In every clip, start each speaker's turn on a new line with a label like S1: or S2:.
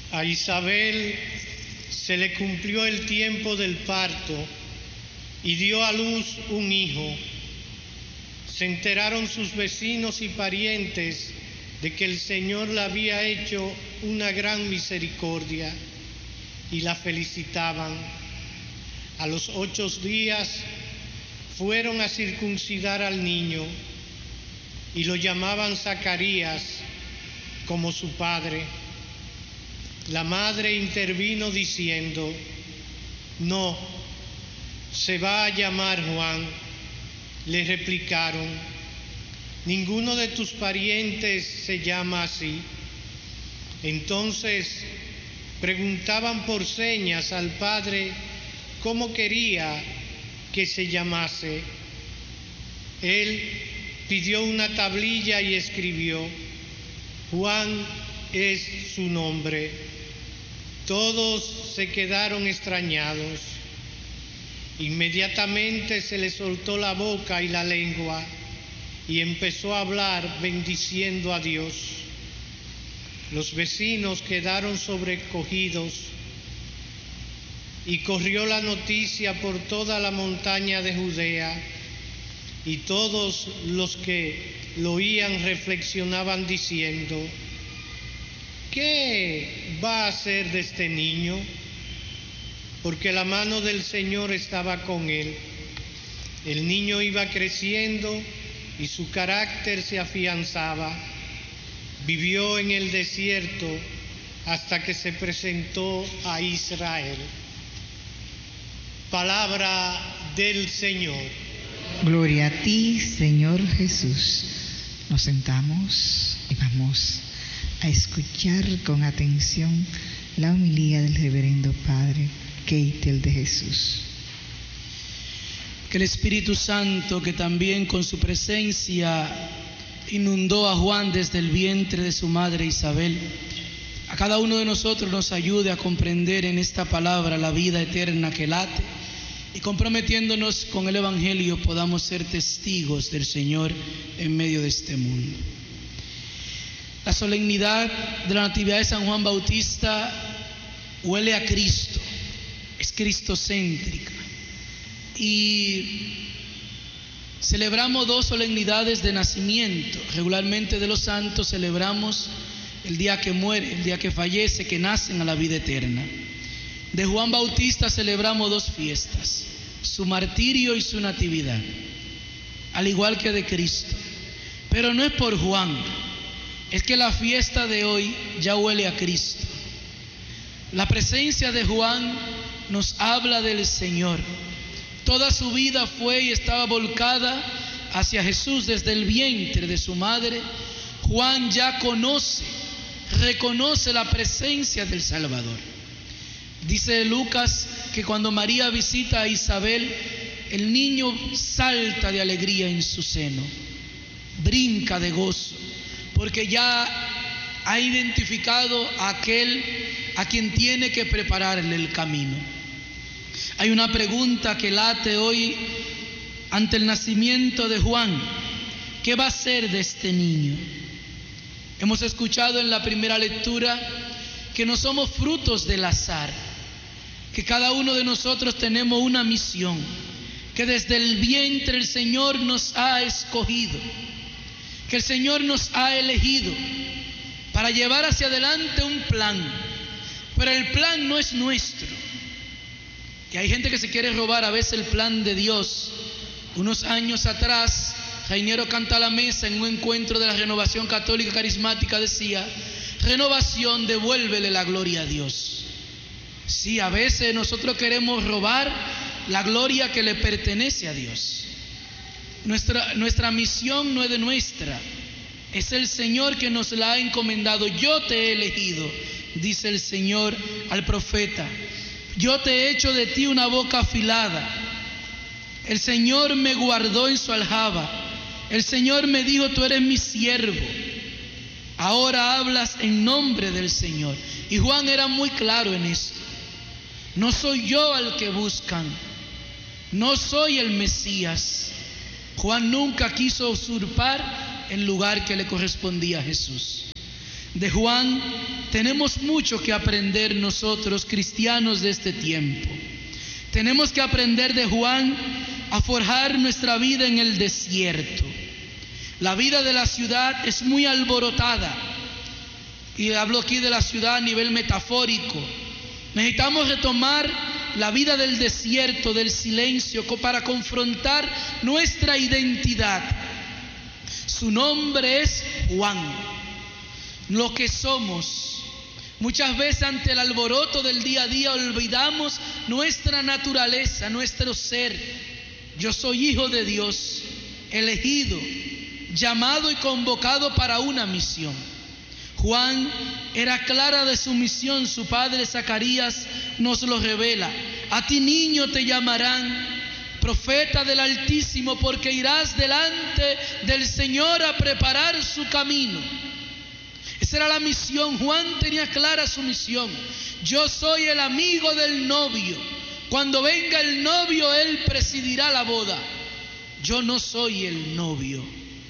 S1: A Isabel se le cumplió el tiempo del parto y dio a luz un hijo. Se enteraron sus vecinos y parientes de que el Señor le había hecho una gran misericordia y la felicitaban. A los 8 días fueron a circuncidar al niño y lo llamaban Zacarías como su padre. La madre intervino diciendo: no, se va a llamar Juan. Le replicaron: ninguno de tus parientes se llama así. Entonces preguntaban por señas al padre cómo quería que se llamase. Él pidió una tablilla y escribió: Juan es su nombre. Todos se quedaron extrañados. Inmediatamente se le soltó la boca y la lengua y empezó a hablar bendiciendo a Dios. Los vecinos quedaron sobrecogidos y corrió la noticia por toda la montaña de Judea, y todos los que lo oían reflexionaban diciendo: ¿qué va a hacer de este niño? Porque la mano del Señor estaba con él. El niño iba creciendo y su carácter se afianzaba. Vivió en el desierto hasta que se presentó a Israel. Palabra del Señor.
S2: Gloria a ti, Señor Jesús. Nos sentamos y vamos a escuchar con atención la homilía del reverendo Padre Keitel de Jesús.
S3: Que el Espíritu Santo, que también con su presencia inundó a Juan desde el vientre de su madre Isabel, a cada uno de nosotros nos ayude a comprender en esta palabra la vida eterna que late, y comprometiéndonos con el Evangelio podamos ser testigos del Señor en medio de este mundo. La solemnidad de la Natividad de San Juan Bautista huele a Cristo, es cristocéntrica, y celebramos 2 solemnidades de nacimiento. Regularmente de los santos celebramos el día que muere, el día que fallece, que nacen a la vida eterna. De Juan Bautista celebramos 2 fiestas, su martirio y su natividad, al igual que de Cristo. Pero no es por Juan, es que la fiesta de hoy ya huele a Cristo. La presencia de Juan nos habla del Señor. Toda su vida fue y estaba volcada hacia Jesús desde el vientre de su madre. Juan ya reconoce la presencia del Salvador. Dice Lucas que cuando María visita a Isabel, el niño salta de alegría en su seno, brinca de gozo, porque ya ha identificado a aquel a quien tiene que prepararle el camino. Hay una pregunta que late hoy ante el nacimiento de Juan: ¿qué va a ser de este niño? Hemos escuchado en la primera lectura que no somos frutos del azar, que cada uno de nosotros tenemos una misión, que desde el vientre el Señor nos ha escogido, que el Señor nos ha elegido para llevar hacia adelante un plan, pero el plan no es nuestro. Y hay gente que se quiere robar a veces el plan de Dios. Unos años atrás, Jainero Cantalamesa, en un encuentro de la Renovación Católica Carismática, decía: renovación, devuélvele la gloria a Dios. Sí, a veces nosotros queremos robar la gloria que le pertenece a Dios. Nuestra misión no es de nuestra, es el Señor que nos la ha encomendado. Yo te he elegido, dice el Señor al profeta. Yo te he hecho de ti una boca afilada. El Señor me guardó en su aljaba. El Señor me dijo: tú eres mi siervo. Ahora hablas en nombre del Señor. Y Juan era muy claro en esto. No soy yo al que buscan, no soy el Mesías. Juan nunca quiso usurpar el lugar que le correspondía a Jesús. De Juan tenemos mucho que aprender nosotros, cristianos de este tiempo. Tenemos que aprender de Juan a forjar nuestra vida en el desierto. La vida de la ciudad es muy alborotada, y hablo aquí de la ciudad a nivel metafórico. Necesitamos retomar la vida del desierto, del silencio, para confrontar nuestra identidad. Su nombre es Juan. Lo que somos. Muchas veces ante el alboroto del día a día olvidamos nuestra naturaleza, nuestro ser. Yo soy hijo de Dios, elegido, llamado y convocado para una misión. Juan era clara de su misión. Su padre Zacarías nos lo revela. A ti, niño, te llamarán profeta del Altísimo, porque irás delante del Señor a preparar su camino. Esa era la misión. Juan tenía clara su misión. Yo soy el amigo del novio. Cuando venga el novio, él presidirá la boda. Yo no soy el novio.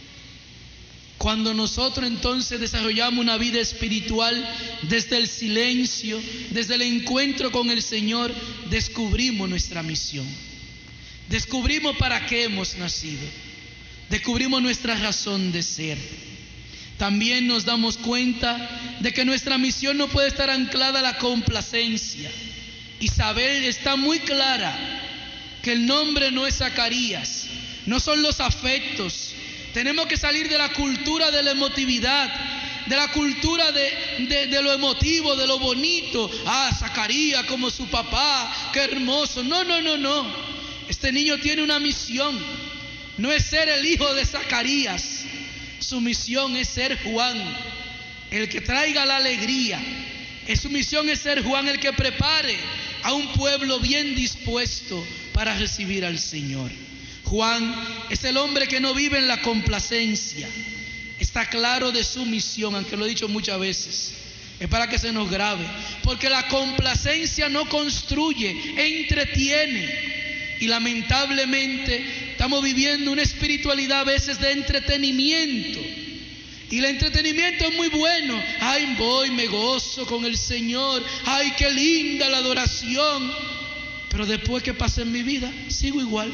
S3: Cuando nosotros entonces desarrollamos una vida espiritual desde el silencio, desde el encuentro con el Señor, descubrimos nuestra misión. Descubrimos para qué hemos nacido. Descubrimos nuestra razón de ser. También nos damos cuenta de que nuestra misión no puede estar anclada a la complacencia. Isabel está muy clara que el nombre no es Zacarías, no son los afectos. Tenemos que salir de la cultura de la emotividad, de la cultura de lo emotivo, de lo bonito. Zacarías como su papá, qué hermoso. No. Este niño tiene una misión. No es ser el hijo de Zacarías. Su misión es ser Juan, el que traiga la alegría. Su misión es ser Juan, el que prepare a un pueblo bien dispuesto para recibir al Señor. Juan es el hombre que no vive en la complacencia. Está claro de su misión, aunque lo he dicho muchas veces. Es para que se nos grabe. Porque la complacencia no construye, entretiene. Y lamentablemente estamos viviendo una espiritualidad a veces de entretenimiento. Y el entretenimiento es muy bueno. Voy, me gozo con el Señor. Qué linda la adoración. Pero después que pase en mi vida, sigo igual.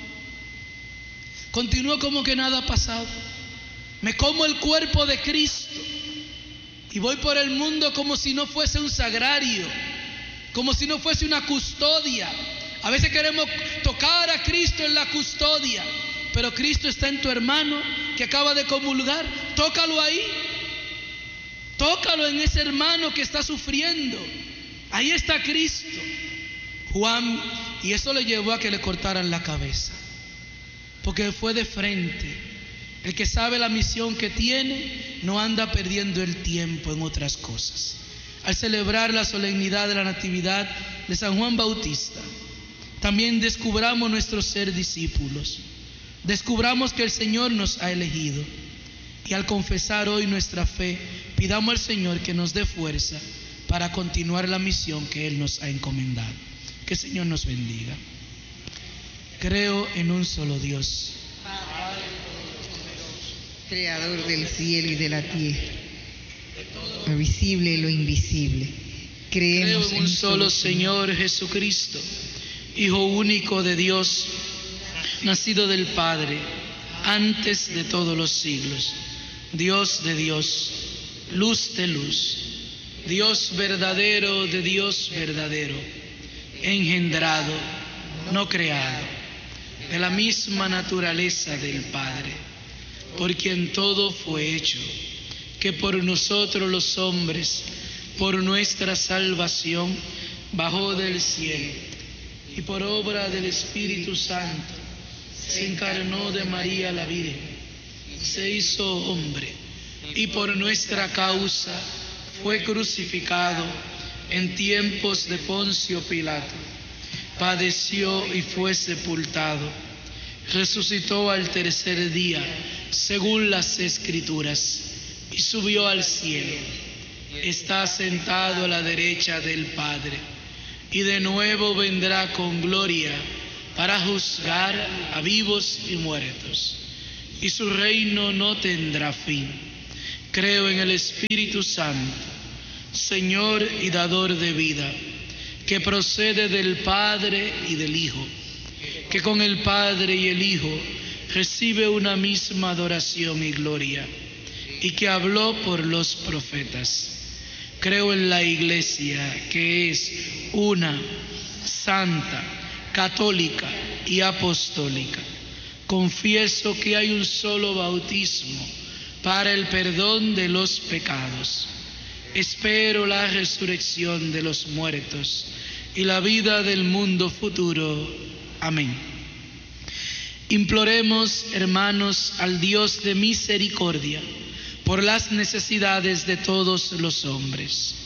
S3: Continúo como que nada ha pasado. Me como el cuerpo de Cristo y voy por el mundo como si no fuese un sagrario, como si no fuese una custodia. A veces queremos tocar a Cristo en la custodia, pero Cristo está en tu hermano que acaba de comulgar. Tócalo ahí. Tócalo en ese hermano que está sufriendo. Ahí está Cristo. Juan, y eso le llevó a que le cortaran la cabeza. Porque fue de frente. El que sabe la misión que tiene no anda perdiendo el tiempo en otras cosas. Al celebrar la solemnidad de la Natividad de San Juan Bautista, también descubramos nuestro ser discípulos. Descubramos que el Señor nos ha elegido. Y al confesar hoy nuestra fe, pidamos al Señor que nos dé fuerza para continuar la misión que Él nos ha encomendado. Que el Señor nos bendiga. Creo en un solo Dios,
S2: Creador del cielo y de la tierra, lo visible y lo invisible.
S3: Creo en un solo Señor Jesucristo, Hijo único de Dios, nacido del Padre, antes de todos los siglos, Dios de Dios, luz de luz, Dios verdadero de Dios verdadero, engendrado, no creado, de la misma naturaleza del Padre, por quien todo fue hecho, que por nosotros los hombres, por nuestra salvación, bajó del cielo, y por obra del Espíritu Santo, se encarnó de María la Virgen, se hizo hombre, y por nuestra causa fue crucificado en tiempos de Poncio Pilato. Padeció y fue sepultado, resucitó al tercer día, según las Escrituras, y subió al cielo. Está sentado a la derecha del Padre, y de nuevo vendrá con gloria para juzgar a vivos y muertos, y su reino no tendrá fin. Creo en el Espíritu Santo, Señor y dador de vida, que procede del Padre y del Hijo, que con el Padre y el Hijo recibe una misma adoración y gloria, y que habló por los profetas. Creo en la Iglesia, que es una, santa, católica y apostólica. Confieso que hay un solo bautismo para el perdón de los pecados. Espero la resurrección de los muertos y la vida del mundo futuro. Amén. Imploremos, hermanos, al Dios de misericordia por las necesidades de todos los hombres.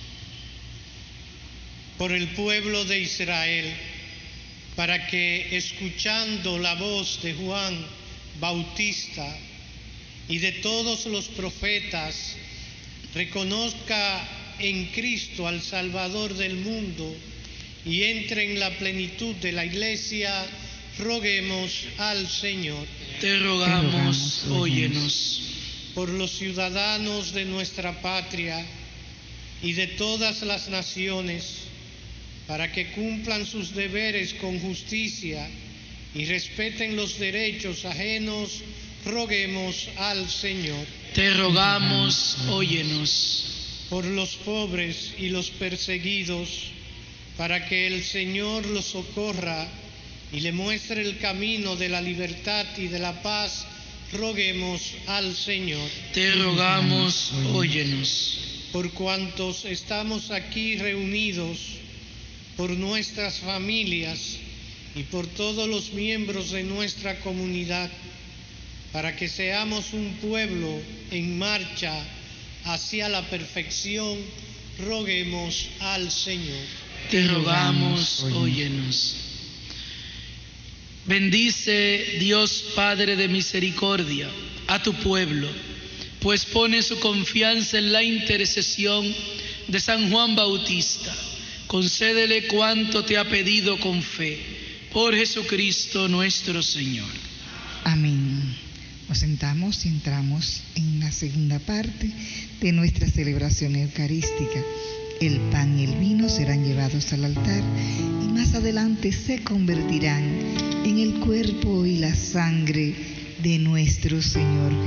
S1: Por el pueblo de Israel, para que, escuchando la voz de Juan Bautista y de todos los profetas, reconozca en Cristo al Salvador del mundo y entre en la plenitud de la Iglesia, roguemos al Señor.
S3: Te rogamos, óyenos.
S1: Por los ciudadanos de nuestra patria y de todas las naciones, para que cumplan sus deberes con justicia y respeten los derechos ajenos, roguemos al Señor.
S3: Te rogamos, óyenos.
S1: Por los pobres y los perseguidos, para que el Señor los socorra y le muestre el camino de la libertad y de la paz, roguemos al Señor.
S3: Te rogamos, óyenos.
S1: Por cuantos estamos aquí reunidos, por nuestras familias y por todos los miembros de nuestra comunidad, para que seamos un pueblo en marcha hacia la perfección, roguemos al Señor.
S3: Te rogamos, óyenos. Bendice, Dios Padre de misericordia, a tu pueblo, pues pone su confianza en la intercesión de San Juan Bautista. Concédele cuanto te ha pedido con fe, por Jesucristo nuestro Señor.
S2: Amén. Nos sentamos y entramos en la segunda parte de nuestra celebración eucarística. El pan y el vino serán llevados al altar y más adelante se convertirán en el cuerpo y la sangre de nuestro Señor